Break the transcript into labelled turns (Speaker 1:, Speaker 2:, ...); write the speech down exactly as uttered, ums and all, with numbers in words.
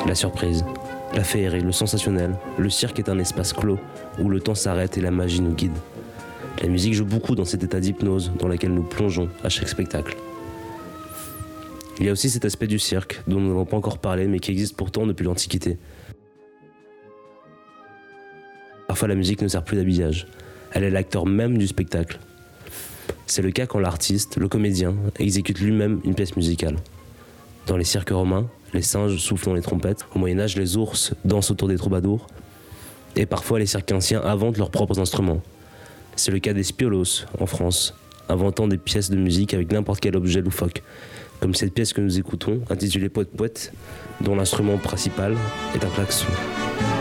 Speaker 1: La surprise, la féerie, le sensationnel, le cirque est un espace clos où le temps s'arrête et la magie nous guide. La musique joue beaucoup dans cet état d'hypnose dans lequel nous plongeons à chaque spectacle. Il y a aussi cet aspect du cirque dont nous n'avons pas encore parlé mais qui existe pourtant depuis l'Antiquité. Parfois la musique ne sert plus d'habillage, elle est l'acteur même du spectacle. C'est le cas quand l'artiste, le comédien, exécute lui-même une pièce musicale. Dans les cirques romains, les singes soufflent dans les trompettes, au Moyen-Âge les ours dansent autour des troubadours, et parfois les circassiens inventent leurs propres instruments. C'est le cas des spiolos en France, inventant des pièces de musique avec n'importe quel objet loufoque, comme cette pièce que nous écoutons, intitulée Poète Poète, dont l'instrument principal est un klaxon.